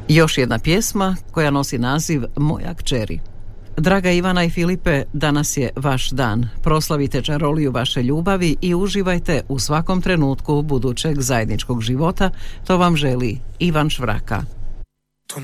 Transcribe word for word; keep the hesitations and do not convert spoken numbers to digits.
Još jedna pjesma koja nosi naziv Moja kćeri. Draga Ivana i Filipe, danas je vaš dan. Proslavite čaroliju vaše ljubavi i uživajte u svakom trenutku budućeg zajedničkog života. To vam želi Ivan Švraka.